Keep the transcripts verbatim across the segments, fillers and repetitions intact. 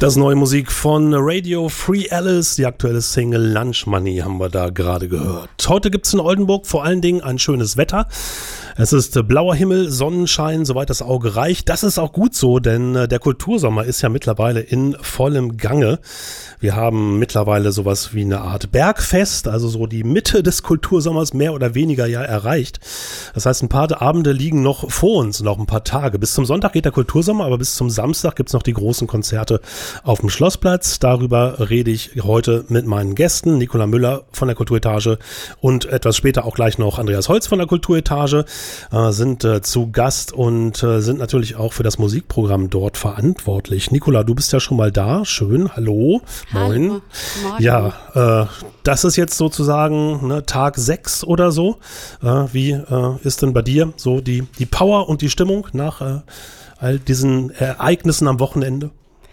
Das neue Musik von Radio Free Alice, die aktuelle Single Lunch Money haben wir da gerade gehört. Heute gibt es in Oldenburg vor allen Dingen ein schönes Wetter. Es ist blauer Himmel, Sonnenschein, soweit das Auge reicht. Das ist auch gut so, denn der Kultursommer ist ja mittlerweile in vollem Gange. Wir haben mittlerweile sowas wie eine Art Bergfest, also so die Mitte des Kultursommers mehr oder weniger ja erreicht. Das heißt, ein paar Abende liegen noch vor uns, noch ein paar Tage. Bis zum Sonntag geht der Kultursommer, aber bis zum Samstag gibt's noch die großen Konzerte auf dem Schlossplatz. Darüber rede ich heute mit meinen Gästen, Nicola Müller von der Kulturetage und etwas später auch gleich noch Andreas Holz von der Kulturetage. Äh, sind äh, zu Gast und äh, sind natürlich auch für das Musikprogramm dort verantwortlich. Nicola, du bist ja schon mal da. Schön, hallo. Hallo. Moin. Morgen. Ja, äh, das ist jetzt sozusagen ne, Tag sechs oder so. Äh, wie äh, ist denn bei dir so die, die Power und die Stimmung nach äh, all diesen Ereignissen am Wochenende?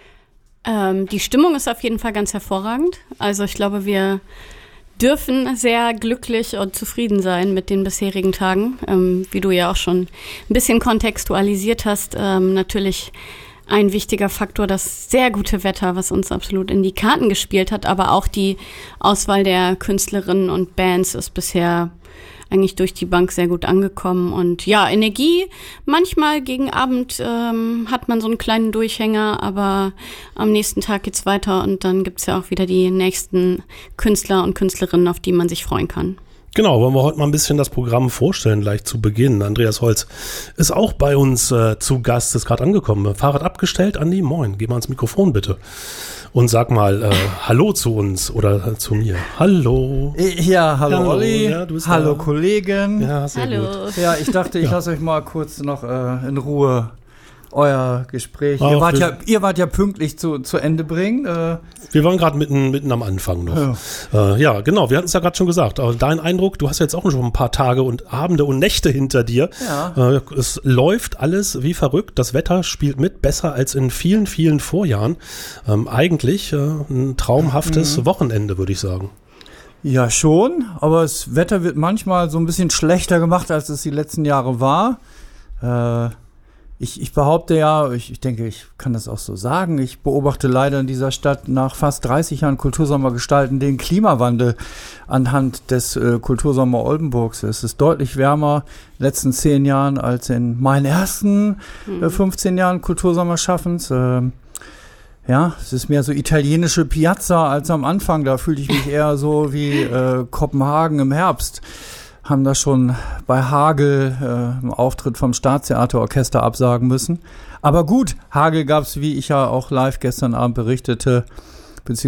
Ähm, die Stimmung ist auf jeden Fall ganz hervorragend. Also ich glaube, wir dürfen sehr glücklich und zufrieden sein mit den bisherigen Tagen. Ähm, wie du ja auch schon ein bisschen kontextualisiert hast, ähm, natürlich ein wichtiger Faktor, das sehr gute Wetter, was uns absolut in die Karten gespielt hat, aber auch die Auswahl der Künstlerinnen und Bands ist bisher eigentlich durch die Bank sehr gut angekommen. Und ja, Energie, manchmal gegen Abend ähm, hat man so einen kleinen Durchhänger, aber am nächsten Tag geht's weiter und dann gibt's ja auch wieder die nächsten Künstler und Künstlerinnen, auf die man sich freuen kann. Genau, wollen wir heute mal ein bisschen das Programm vorstellen, gleich zu Beginn. Andreas Holz ist auch bei uns äh, zu Gast, ist gerade angekommen. Fahrrad abgestellt, Andi, moin, geh mal ans Mikrofon bitte. Und sag mal äh, Hallo zu uns oder äh, zu mir. Hallo. Ja, hallo, hallo Olli, ja, du bist hallo da. Kollegen. Ja, sehr hallo. gut. Ja, ich dachte, ich ja. lasse euch mal kurz noch äh, in Ruhe euer Gespräch. Ach, ihr, wart wir, ja, ihr wart ja pünktlich zu, zu Ende bringen. Äh, wir waren gerade mitten, mitten am Anfang noch. Ja, äh, ja genau, wir hatten es ja gerade schon gesagt. Aber dein Eindruck, du hast ja jetzt auch schon ein paar Tage und Abende und Nächte hinter dir. Ja. Äh, es läuft alles wie verrückt. Das Wetter spielt mit, besser als in vielen, vielen Vorjahren. Ähm, eigentlich äh, ein traumhaftes mhm. Wochenende, würde ich sagen. Ja, schon. Aber das Wetter wird manchmal so ein bisschen schlechter gemacht, als es die letzten Jahre war. Äh, Ich, ich behaupte ja, ich, ich denke, ich kann das auch so sagen, ich beobachte leider in dieser Stadt nach fast dreißig Jahren Kultursommer gestalten den Klimawandel anhand des äh, Kultursommer Oldenburgs. Es ist deutlich wärmer in den letzten zehn Jahren als in meinen ersten mhm. äh, fünfzehn Jahren Kultursommerschaffens. Äh, ja, es ist mehr so italienische Piazza als am Anfang, da fühlte ich mich eher so wie äh, Kopenhagen im Herbst. Haben das schon bei Hagel äh, im Auftritt vom Staatstheaterorchester absagen müssen. Aber gut, Hagel gab es, wie ich ja auch live gestern Abend berichtete,